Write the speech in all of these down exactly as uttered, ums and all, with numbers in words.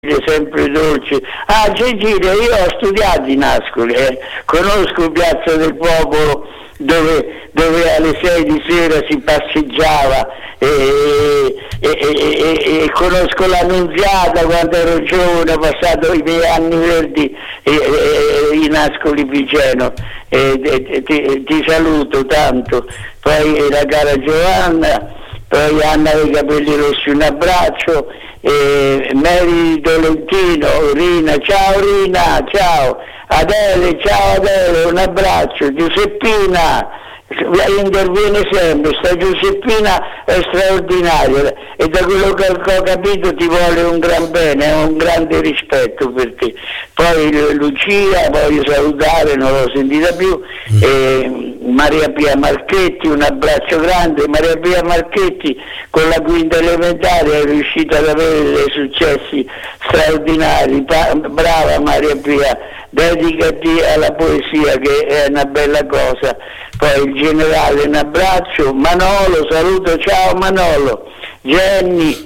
sempre dolce. Ah, Cecilia, io ho studiato in Ascoli, eh. Conosco Piazza del Popolo dove, dove alle sei di sera si passeggiava e, e, e, e, e conosco l'Annunziata quando ero giovane, ho passato i miei anni verdi e, e, in Ascoli Piceno. E, e, ti, ti saluto tanto. Poi la cara Giovanna, poi Anna dei capelli rossi, un abbraccio. Eh, Mary Dolentino, Rina, ciao Rina, ciao Adele, ciao Adele, un abbraccio. Giuseppina interviene sempre, sta Giuseppina è straordinaria e da quello che ho capito ti vuole un gran bene, un grande rispetto per te. Poi Lucia, voglio salutare, non l'ho sentita più, e Maria Pia Marchetti, un abbraccio grande. Maria Pia Marchetti con la quinta elementare è riuscita ad avere dei successi straordinari, pa- brava Maria Pia, dedicati alla poesia che è una bella cosa. Poi il generale, un abbraccio. Manolo, saluto, ciao Manolo. Jenny,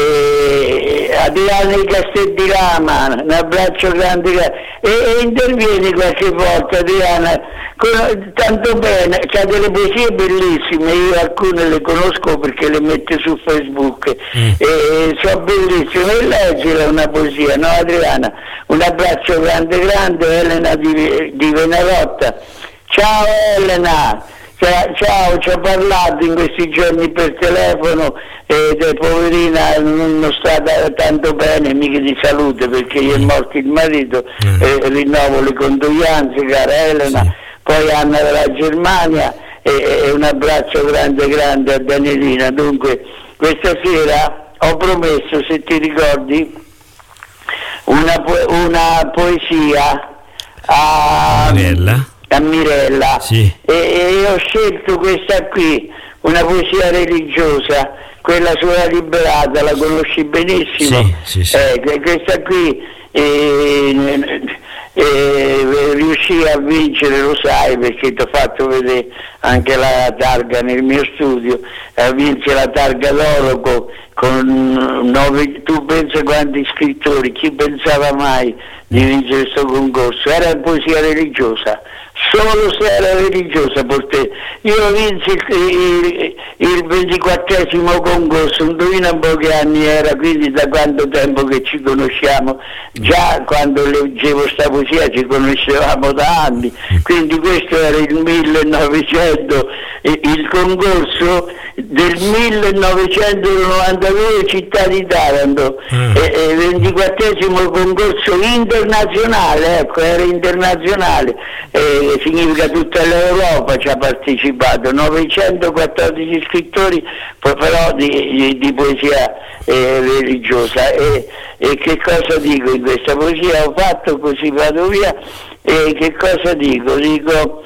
eh, Adriano di Castellirama, un abbraccio grande, e, e intervieni qualche volta Adriana, con, tanto bene, c'ha delle poesie bellissime, io alcune le conosco perché le mette su Facebook, mm. e sono bellissime, e leggila una poesia, no Adriana? Un abbraccio grande grande. Elena di, di Venarotta, ciao Elena. Ciao, ci ho parlato in questi giorni per telefono ed è poverina, non sta tanto bene, mica di salute perché gli è morto il marito, mm. eh, rinnovo le condoglianze cara Elena, sì. Poi Anna della Germania e, e un abbraccio grande grande a Danielina. Dunque questa sera ho promesso, se ti ricordi, una, po- una poesia a Mirella. a Mirella, sì. e, e ho scelto questa qui, una poesia religiosa, quella sulla Liberata, la conosci benissimo, sì, sì, sì. Eh, questa qui eh, eh, riuscì a vincere, lo sai perché ti ho fatto vedere anche la targa nel mio studio, eh, vince la targa d'oro con, con nove, tu pensa quanti scrittori, chi pensava mai di vincere questo concorso? Era poesia religiosa, solo se era religiosa per te. Io vinsi il, il, il ventiquattresimo concorso, indovina un po' che anni era, quindi da quanto tempo che ci conosciamo, già quando leggevo sta poesia ci conoscevamo da anni, quindi questo era il millenovecento, il concorso del millenovecentonovantadue Città di Taranto, mm. e, e ventiquattresimo concorso internazionale, ecco, era internazionale, e significa tutta l'Europa ci ha partecipato, novecentoquattordici scrittori però di, di, di poesia eh, religiosa, e, e che cosa dico in questa poesia? Ho fatto così vado via, e che cosa dico? Dico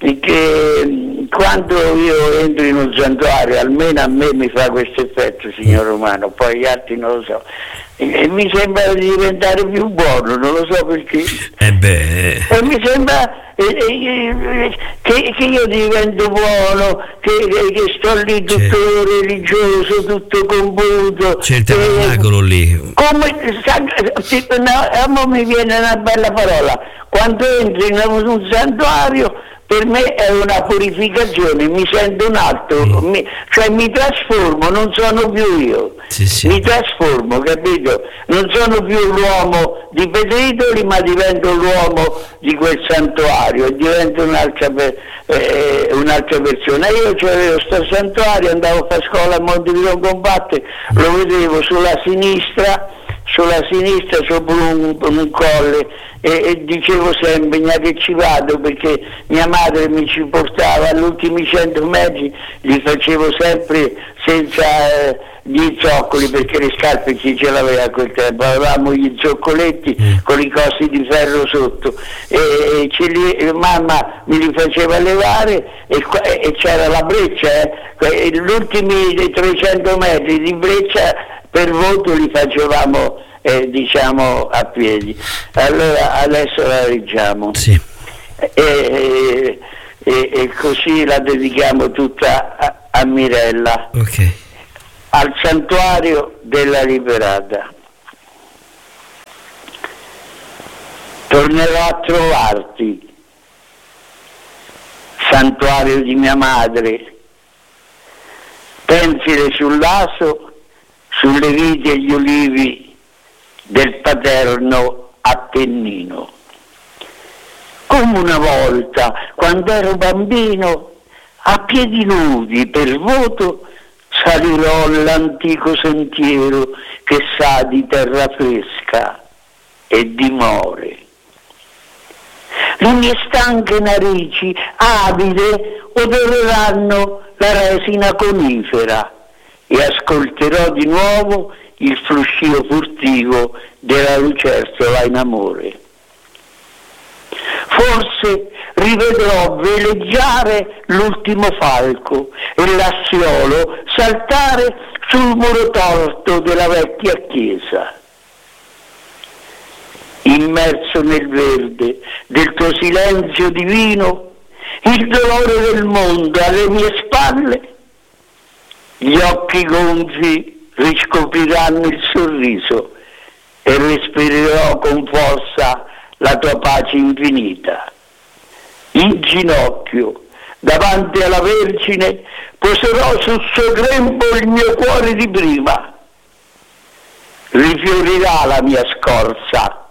che quando io entro in un santuario, almeno a me mi fa questo effetto, signor Romano, poi gli altri non lo so, e mi sembra di diventare più buono, non lo so perché, eh beh. e mi sembra eh, eh, che, che io divento buono, che, che, che sto lì tutto c'è. religioso, tutto compunto, c'è il tabernacolo eh, lì, come no, mi viene una bella parola, quando entri in un santuario per me è una purificazione, mi sento un altro, mm. mi, cioè mi trasformo, non sono più io, sì, sì. mi trasformo, capito? Non sono più l'uomo di Petritoli, ma divento l'uomo di quel santuario e divento un'altra, eh, un'altra persona. Io c'avevo sto santuario, andavo a fare scuola a Montevideo Compatte, mm. lo vedevo sulla sinistra, sulla sinistra sopra un, un colle, e, e dicevo sempre che ci vado, perché mia madre mi ci portava agli ultimi cento metri, li facevo sempre senza eh, gli zoccoli, perché le scarpe chi ce l'aveva a quel tempo, avevamo gli zoccoletti mm. con i cosi di ferro sotto, e, e ce li, mamma mi li faceva levare, e, e c'era la breccia, eh, gli ultimi trecento metri di breccia per voto li facevamo eh, diciamo a piedi. Allora adesso la leggiamo, sì. e, e, e, e così la dedichiamo tutta a, a Mirella, okay. Al santuario della Liberata. tornerò a trovarti, santuario di mia madre, pensile sull'aso, sulle viti e gli olivi del paterno Appennino. Come una volta, quando ero bambino, a piedi nudi per voto salirò l'antico sentiero che sa di terra fresca e di more. Le mie stanche narici avide odoreranno la resina conifera e ascolterò di nuovo il fruscio furtivo della lucertola in amore. Forse rivedrò veleggiare l'ultimo falco e l'assiolo saltare sul muro torto della vecchia chiesa. Immerso nel verde del tuo silenzio divino, il dolore del mondo alle mie spalle, gli occhi gonfi riscopriranno il sorriso e respirerò con forza la tua pace infinita. In ginocchio, davanti alla Vergine, poserò sul suo grembo il mio cuore di prima. Rifiorirà la mia scorza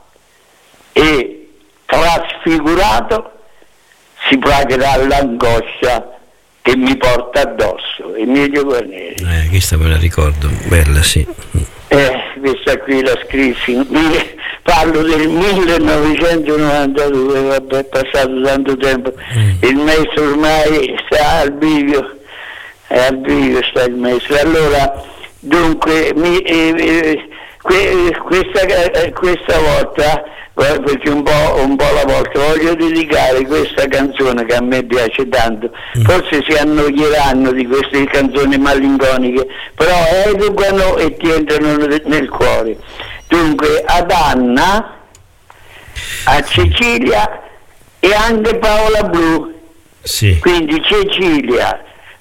e, trasfigurato, si placcherà l'angoscia che mi porta addosso. Emilio Guarneri. Eh, questa me la ricordo, bella, sì. Eh, questa qui la scrissi, parlo del millenovecentonovantadue, vabbè, è passato tanto tempo, mm. il maestro ormai sta al bivio, è al bivio sta il maestro. Allora, dunque, mi, eh, eh, que, questa, eh, questa volta, perché un po', un po' alla volta voglio dedicare questa canzone che a me piace tanto, mm. forse si annoieranno di queste canzoni malinconiche, però educano e ti entrano nel cuore. Dunque ad Anna, a Cecilia e anche Paola Blu, sì. Quindi Cecilia,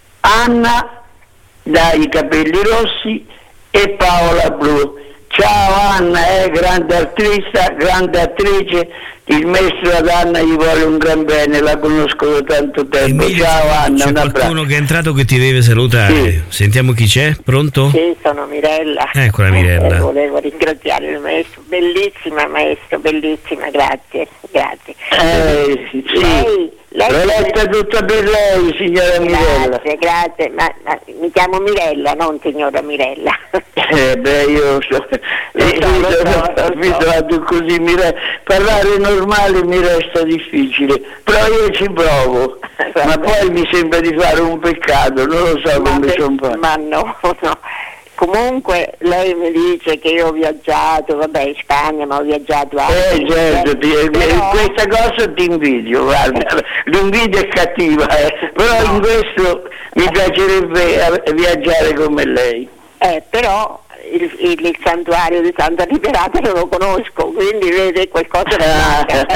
Anna dai capelli rossi e Paola Blu. Ciao Anna, è eh, grande artista, grande attrice, il maestro ad Anna gli vuole un gran bene, la conosco da tanto tempo. Emilio, ciao Anna, c'è un abbraccio. Qualcuno che è entrato che ti deve salutare. Sì. Sentiamo chi c'è, pronto? Sì, sono Mirella. Eccola Mirella. Eh, volevo ringraziare il maestro, bellissima maestro, bellissima, grazie, grazie. Eh, sì. Lei, lei l'ho letta tutta per lei, signora Mirella. Grazie, grazie, ma, ma mi chiamo Mirella, non signora Mirella. Eh beh, io so, lo so, lo so, sono abituato così, mi re... parlare normale mi resta difficile, però io ci provo, ma poi mi sembra di fare un peccato, non lo so ma come per... sono fatto. Ma no, no. Comunque lei mi dice che io ho viaggiato, vabbè, in Spagna, ma ho viaggiato anche. Eh certo, ti, però... questa cosa ti invidio, guarda, l'invidia è cattiva, eh. però no. In questo mi piacerebbe viaggiare come lei. Eh, però il, il, il santuario di Santa Liberata non lo conosco, quindi vede qualcosa da manca.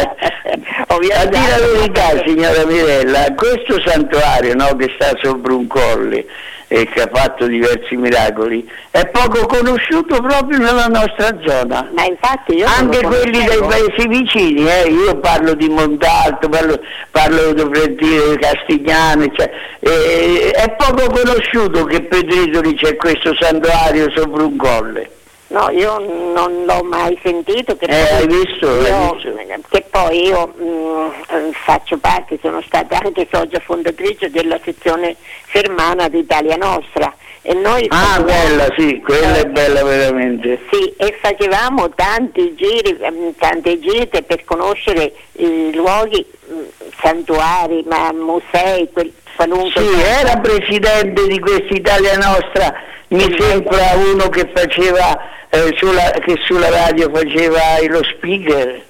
A dire la verità, signora Mirella, questo santuario, no, che sta sopra un colle e che ha fatto diversi miracoli, è poco conosciuto proprio nella nostra zona. Ma infatti io anche quelli dei paesi vicini, eh, io parlo di Montalto, parlo, parlo di Castigliano, cioè, eh, è poco conosciuto che Pedritoli c'è questo santuario sopra un colle. No, io non l'ho mai sentito. Che eh, poi hai visto, io, hai visto? Che poi io mh, faccio parte, sono stata anche socia fondatrice della sezione Fermana d'Italia Nostra. E noi ah, bella, sì, quella eh, è bella veramente. Sì, e facevamo tanti giri, tante gite per conoscere i luoghi, santuari, ma musei, quel, qualunque. Sì, cosa. Era presidente di questa Italia Nostra, mi sembra uno che faceva, eh, sulla, che sulla radio faceva lo speaker.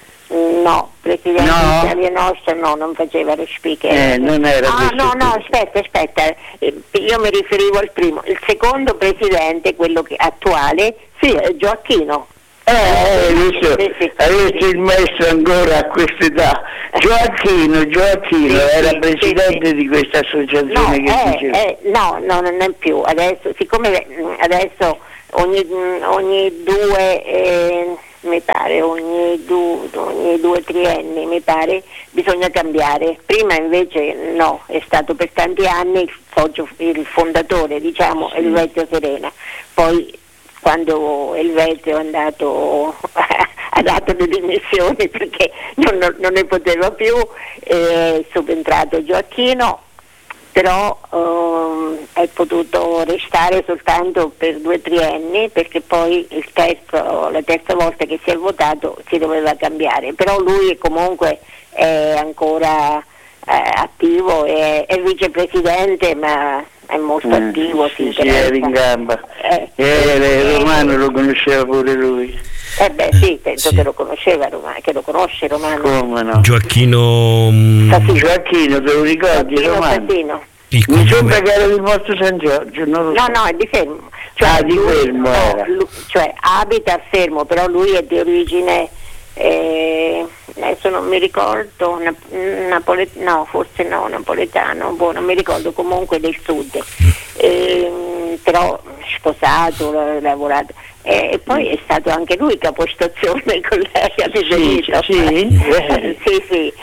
No, presidente no. Italia Nostra no, non faceva lo speaker. Eh, non era ah, no, qui. no, aspetta, aspetta, io mi riferivo al primo. Il secondo presidente, quello che, attuale, sì, è Gioacchino. Eh, hai visto, sì, sì, hai visto il maestro ancora a quest'età. Gioacchino, Gioacchino sì, era sì, presidente sì, di questa associazione no, che eh, diceva. Eh, no, no, non è più. Adesso, siccome adesso ogni, ogni due... Eh, mi pare ogni due, ogni due trienni, mi pare, bisogna cambiare. Prima invece no, è stato per tanti anni il fondatore, diciamo, sì. Elvetrio Serena. Poi quando Elvetrio è andato ha dato le dimissioni perché non, non ne poteva più, è subentrato Gioacchino, però um, è potuto restare soltanto per due trienni perché poi il terzo, la terza volta che si è votato si doveva cambiare, però lui comunque è ancora eh, attivo, è, è vicepresidente, ma è molto eh, attivo, sì, si era in gamba, eh, eh, Romano lo conosceva pure lui. Eh beh sì, penso sì. che lo conosceva Romano, che lo conosce Romano. Come no? Gioacchino Sassino. Gioacchino, te lo ricordi? Gioacchino Romano? Sassino. Mi sembra che era di Morto San Giorgio, non lo so. No, no, è di Fermo. Cioè, ah, di Fermo lui, era. Lui, cioè abita a Fermo, però lui è di origine, eh, adesso non mi ricordo, na, napolet- no, forse no, napoletano, boh, non mi ricordo, comunque del sud. Eh, però sposato, ha lavorato. E eh, poi è stato anche lui capostazione con lei a Piserito. Sì, sì. sì, sì.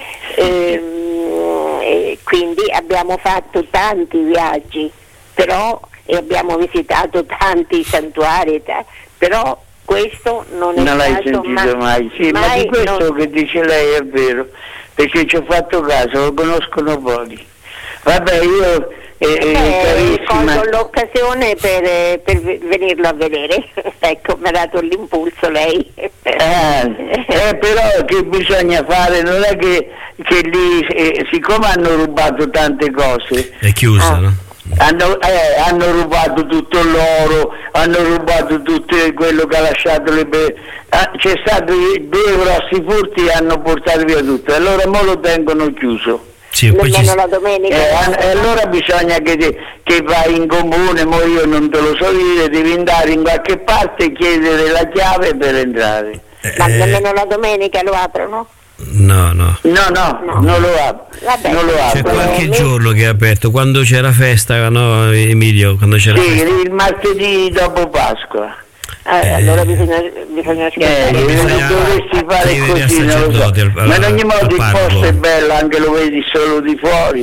Ehm, e quindi abbiamo fatto tanti viaggi, però e abbiamo visitato tanti santuari, ta, però questo non è non l'hai stato sentito mai, mai. Sì, mai, ma di questo non... che dice lei è vero, perché ci ho fatto caso, lo conoscono pochi. Vabbè, io eh, eh, colgo l'occasione per, per venirlo a vedere. Ecco, mi ha dato l'impulso lei. Eh, eh, però che bisogna fare, non è che, che lì, eh, siccome hanno rubato tante cose, è chiusa, ah. no? Hanno, eh, hanno rubato tutto l'oro, hanno rubato tutto quello che ha lasciato le be- ah, c'è stato due grossi furti e hanno portato via tutto, allora mo lo tengono chiuso. Sì, poi ci... la domenica. Eh, e allora bisogna che, te, che vai in comune, mo io non te lo so dire, devi andare in qualche parte e chiedere la chiave per entrare. Eh... Ma nemmeno la domenica lo aprono? No, no. No, no, no. non lo apro. Vabbè, non lo apro. C'è qualche eh, giorno che è aperto, quando c'era festa, no Emilio? Quando c'era sì, festa? il martedì dopo Pasqua. Eh, eh, allora bisogna, bisogna aspettare. Eh, bisogna, dovresti fare così, non lo so. Al, ma in ogni modo il posto è bello, anche lo vedi solo di fuori.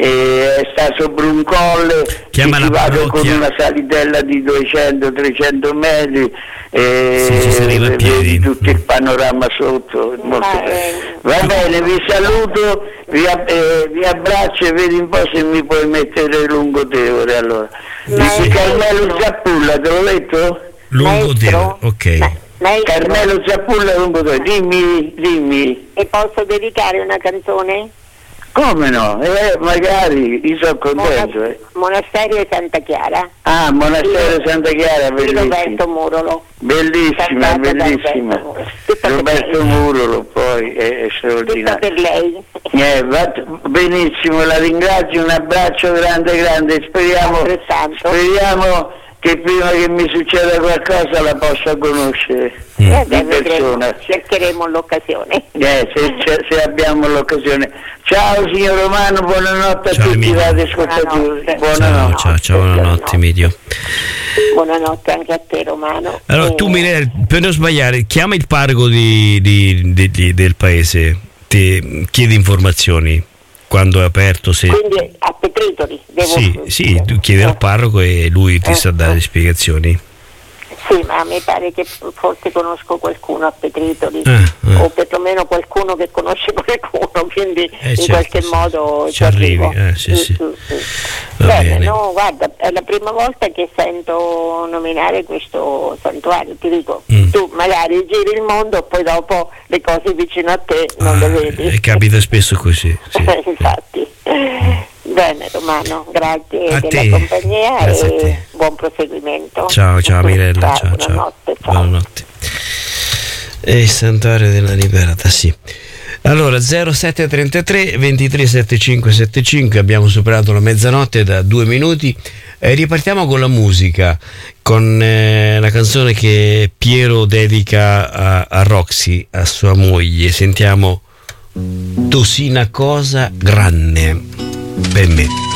E sta sopra un colle, ci vado con una salitella di duecento trecento metri e sì, vedi tutto il panorama sotto, molto eh, va bene, vi saluto, vi, eh, vi abbraccio e vedi un po' se mi puoi mettere Lungotevere. Allora dici Carmelo Zappulla, te l'ho detto? Lungotevere, ok. Ma, Carmelo Zappulla Lungotevere, dimmi, dimmi. E posso dedicare una canzone? Come no? Eh, magari, io sono contento. Eh. Monastero Santa Chiara. Ah, Monastero Santa Chiara, bellissimo. Roberto Murolo. Bellissima, bellissima. Roberto, Roberto Murolo, poi è, è straordinario. Tutto per lei. Eh, va, benissimo, la ringrazio, un abbraccio grande grande, speriamo, speriamo che prima che mi succeda qualcosa la possa conoscere mm. eh, di persona. Cercheremo l'occasione. Eh, se, se abbiamo l'occasione. Ciao signor Romano, buonanotte a ciao, tutti i radioascoltatori. Buonanotte. Ciao, ciao, buonanotte Emilio. Buonanotte anche a te Romano. Allora e... tu Mirella, per non sbagliare, chiama il parroco di, di, di, di, del paese, ti chiedi informazioni. Quando è aperto, se... Quindi a Petritoli devo... Sì, sì, tu chiedi al parroco e lui ti eh, sa dare le spiegazioni. Sì, ma mi pare che forse conosco qualcuno a Petritoli, eh, eh. o perlomeno qualcuno che conosce qualcuno, quindi eh, in certo, qualche sì, modo ci arrivi. Eh, sì, sì. Mm, mm, mm. Bene, bene, no, guarda, è la prima volta che sento nominare questo santuario, ti dico, mm. tu magari giri il mondo, poi dopo le cose vicino a te non ah, le vedi. Eh, capita spesso così. Sì. Infatti. Bene Romano, grazie a della te. compagnia Grazie e buon proseguimento. Ciao, ciao Mirella, ciao, buonanotte, ciao. ciao. Buonanotte. E il santuario della Liberata, sì. Allora, zero sette trentatré ventitré settantacinque settantacinque, abbiamo superato la mezzanotte da due minuti. E ripartiamo con la musica, con eh, la canzone che Piero dedica a, a Roxy, a sua moglie. Sentiamo Tosina cosa grande per me.